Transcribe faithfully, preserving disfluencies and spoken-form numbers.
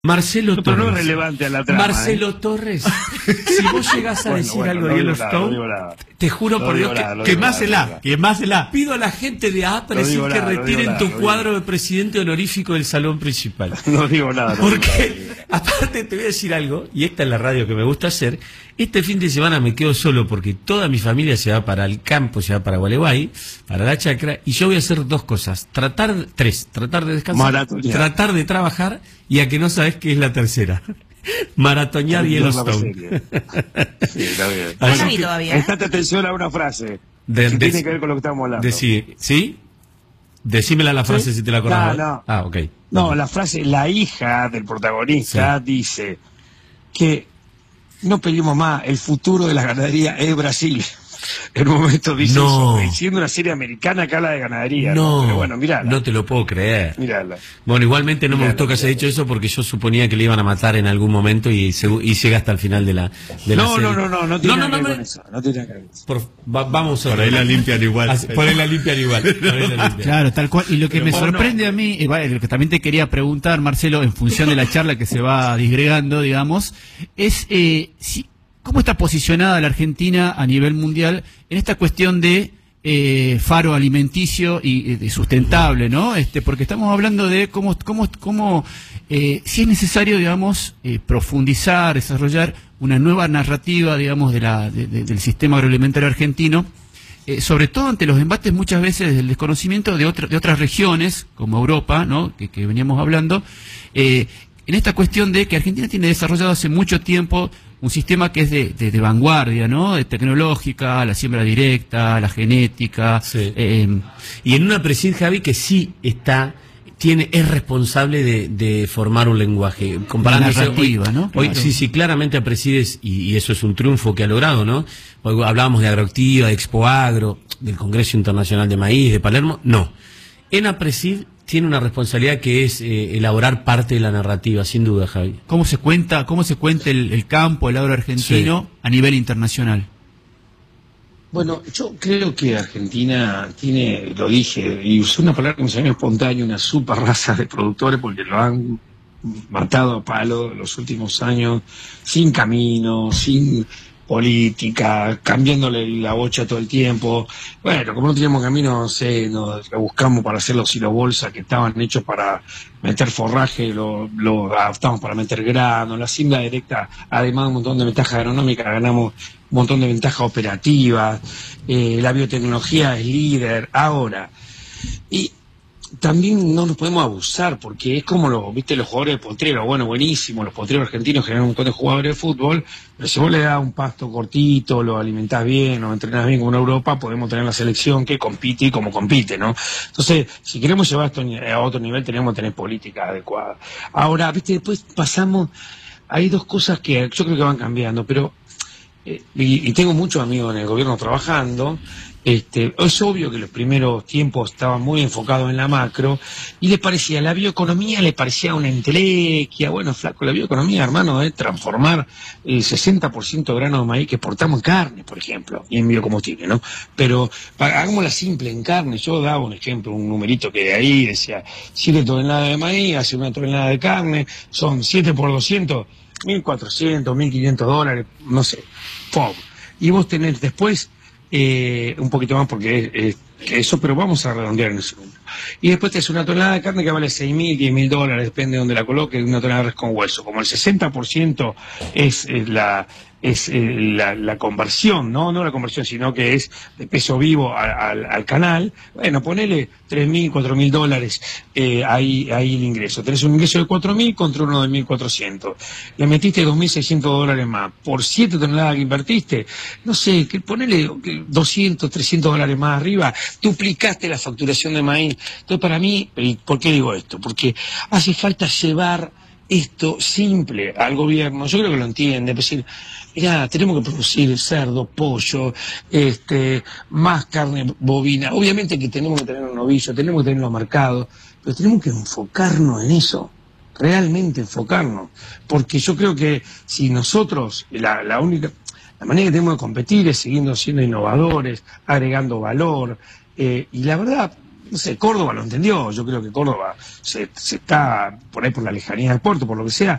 Marcelo Pero no Torres. es relevante a la trama. Marcelo ¿eh? Torres. Si vos llegás a Bueno, decir bueno, algo no de digo Yellowstone, nada, no digo nada. te juro No por digo Dios que, nada, no que digo más nada, se no digo la, nada. que más se la. Pido a la gente de A P R No E digo que nada, no retiren digo nada, tu no digo cuadro nada. de presidente honorífico del salón principal. No digo nada. No digo nada, Porque, no digo nada. aparte te voy a decir algo, y esta es la radio que me gusta hacer, este fin de semana me quedo solo porque toda mi familia se va para el campo, se va para Gualeguay, para la chacra, y yo voy a hacer dos cosas, tratar, tres, tratar de descansar, Maratonear. tratar de trabajar, y a que no sabes qué es la tercera. Maratonear Yellowstone. Sí, está bien. No la Bueno, vi que- todavía, ¿eh? Estate atención a una frase De- que de- tiene que ver con lo que estamos hablando. Decí, ¿sí? Decímela la frase ¿Sí? si te la acordás. No, no. Ah, ok. No, Ok. la frase, la hija del protagonista dice que no peleemos más, el futuro de la ganadería es Brasil. En un momento dice No. eso, siendo una serie americana que habla de ganadería. No, No, Pero bueno, mirala. no te lo puedo creer. Mirala. Bueno, igualmente no me Mirala, gustó que haya mirala. dicho eso porque yo suponía que le iban a matar en algún momento y, se- y llega hasta el final de la, de la No, serie. no, no, no, no tiene no, nada que ver me- con eso. No tiene nada que ver con eso. Por- va- vamos a Por ahí la limpian igual. Así- por ahí la limpian igual. Por ahí la limpian. Claro, tal cual. Y lo que Pero me vos sorprende no. a mí, y bueno, lo que también te quería preguntar, Marcelo, en función de la charla que se va disgregando, digamos, es eh, si, cómo está posicionada la Argentina a nivel mundial en esta cuestión de eh, faro alimenticio y, y de sustentable, ¿no? Este, porque estamos hablando de cómo, cómo, cómo eh, si es necesario, digamos, eh, profundizar, desarrollar una nueva narrativa, digamos, de la, de- de- del sistema agroalimentario argentino. Eh, sobre todo ante los embates muchas veces del desconocimiento de, otra- de otras regiones, como Europa, ¿no? que, que veníamos hablando, eh, en esta cuestión de que Argentina tiene desarrollado hace mucho tiempo un sistema que es de, de- de vanguardia, ¿no? De tecnológica, la siembra directa, la genética. Sí. eh, Y en una presión, Javi, que sí está, tiene, es responsable de, de formar un lenguaje. Comparándose narrativa, hoy, ¿no? Hoy, Claro. sí, sí, claramente a Presides, y, y eso es un triunfo que ha logrado, ¿no? Hoy hablábamos de Agroactiva, de Expo Agro, del Congreso Internacional de Maíz, de Palermo. No. En APRESID tiene una responsabilidad que es eh, elaborar parte de la narrativa, sin duda, Javi. ¿Cómo se cuenta, cómo se cuenta el, el campo, el agro argentino a nivel internacional? Bueno, yo creo que Argentina tiene, lo dije, y usé una palabra que me salió espontánea, una super raza de productores porque lo han matado a palo en los últimos años, sin camino, sin política, cambiándole la bocha todo el tiempo. Bueno, como no teníamos camino, no sé, nos lo buscamos para hacer los hilos bolsa que estaban hechos para meter forraje, lo, lo adaptamos para meter grano, la siembra directa, además de un montón de ventajas agronómicas, ganamos un montón de ventajas operativas, eh, la biotecnología es líder ahora. Y también no nos podemos abusar, porque es como los, viste, los jugadores de potrero, bueno, buenísimo, los potreros argentinos generan un montón de jugadores de fútbol, pero si vos le das un pasto cortito, lo alimentás bien, lo entrenás bien como en Europa, podemos tener la selección que compite y como compite, ¿no? Entonces, si queremos llevar esto a otro nivel, tenemos que tener políticas adecuadas. Ahora, viste, después pasamos, hay dos cosas que yo creo que van cambiando, pero, eh, y, y tengo muchos amigos en el gobierno trabajando. Este, es obvio que los primeros tiempos estaban muy enfocados en la macro y le parecía, la bioeconomía le parecía una entelequia. Bueno, flaco, la bioeconomía, hermano, es transformar el sesenta por ciento de grano de maíz que exportamos en carne, por ejemplo, y en biocombustible, ¿no? Pero pa- hagámosla simple en carne. Yo daba un ejemplo, un numerito que de ahí decía, siete toneladas de maíz hace una tonelada de carne, son siete por doscientos, mil cuatrocientos, mil quinientos dólares, no sé, ¡pum! Y vos tenés después Eh, un poquito más porque es, es que eso, pero vamos a redondear en el segundo. Y después te es una tonelada de carne que vale seis mil, diez mil dólares, depende de donde la coloques, una tonelada de res con hueso. Como el sesenta por ciento es eh, la es eh, la, la conversión, ¿no? No la conversión, sino que es de peso vivo a- al, al canal. Bueno, ponele tres mil, cuatro mil dólares eh, ahí, ahí el ingreso. Tenés un ingreso de cuatro mil contra uno de mil cuatrocientos. Le metiste dos mil seiscientos dólares más. Por siete toneladas que invertiste, no sé, que ponele doscientos, trescientos dólares más arriba, duplicaste la facturación de maíz. Entonces, para mí, ¿y por qué digo esto? Porque hace falta llevar esto simple al gobierno. Yo creo que lo entiende, es decir, mirá, tenemos que producir cerdo, pollo, este, más carne bovina. Obviamente que tenemos que tener un novillo, tenemos que tenerlo marcado, pero tenemos que enfocarnos en eso, realmente enfocarnos. Porque yo creo que si nosotros, la, la única, la manera que tenemos de competir es siguiendo siendo innovadores, agregando valor, eh, y la verdad, no sé, Córdoba lo entendió, yo creo que Córdoba se, se está por ahí por la lejanía del puerto, por lo que sea,